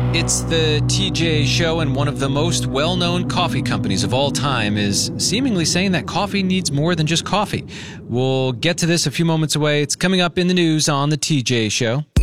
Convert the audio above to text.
It's the TJ Show, and one of the most well-known coffee companies of all time is seemingly saying that coffee needs more than just coffee. We'll get to this a few moments away. It's coming up in the news on the TJ Show.